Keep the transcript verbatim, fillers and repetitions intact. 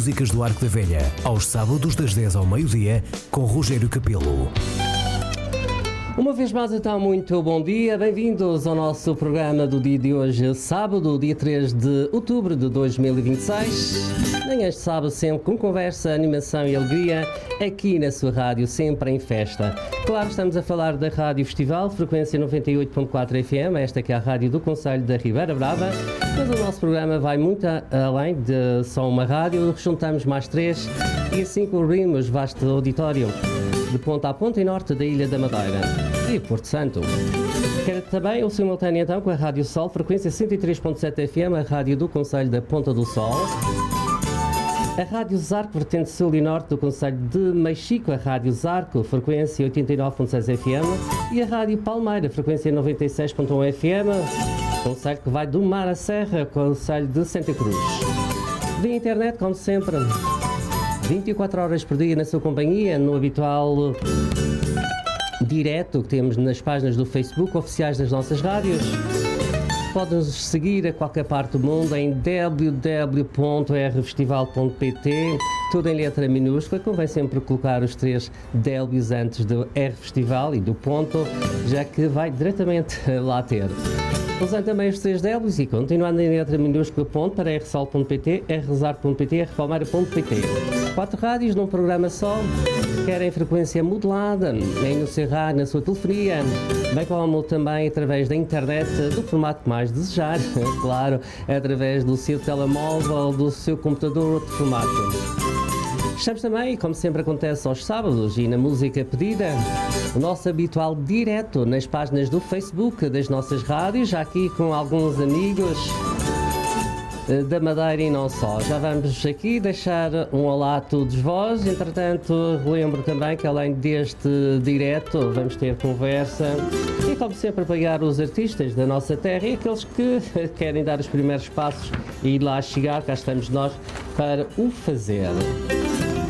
músicas do Arco da Velha, aos sábados das dez ao meio-dia, com Rogério Capelo. Uma vez mais, então, muito bom dia, bem-vindos ao nosso programa do dia de hoje, sábado, dia três de outubro de dois mil e vinte e seis. Manhãs de sábado sempre com conversa, animação e alegria, aqui na sua rádio, sempre em festa. Claro, estamos a falar da Rádio Festival, frequência noventa e oito ponto quatro F M, esta que é a rádio do Concelho da Ribeira Brava, mas o nosso programa vai muito além de só uma rádio, juntamos mais três e assim cobrimos vasto auditório de ponta a ponta e norte da Ilha da Madeira e Porto Santo. Quero também o simultâneo então com a Rádio Sol, frequência cento e três ponto sete F M, a rádio do Concelho da Ponta do Sol. A Rádio Zarco, vertente sul e norte do Concelho de Mexico, a Rádio Zarco, frequência oitenta e nove ponto seis F M, e a Rádio Palmeira, frequência noventa e seis ponto um F M, Concelho que vai do mar à serra, Concelho de Santa Cruz. Via internet, como sempre, vinte e quatro horas por dia na sua companhia, no habitual direto que temos nas páginas do Facebook oficiais das nossas rádios. Podem-nos seguir a qualquer parte do mundo em w w w ponto r festival ponto p t, tudo em letra minúscula. Convém sempre colocar os três W's antes do R Festival e do ponto, já que vai diretamente lá ter. Usando também os três W's e continuando em letra minúscula ponto para r sol ponto p t, r rezar ponto p t, r palmeira ponto p t. Quatro rádios num programa só, querem frequência modulada, em no seu rádio, na sua telefonia, bem como também através da internet, do formato que mais desejar, claro, através do seu telemóvel, do seu computador, outro formato. Estamos também, como sempre acontece aos sábados e na música pedida, o nosso habitual direto nas páginas do Facebook das nossas rádios, já aqui com alguns amigos da Madeira e não só. Já vamos aqui deixar um olá a todos vós. Entretanto, relembro também que além deste direto vamos ter conversa e, como sempre, apoiar os artistas da nossa terra e aqueles que querem dar os primeiros passos e ir lá chegar, cá estamos nós para o fazer.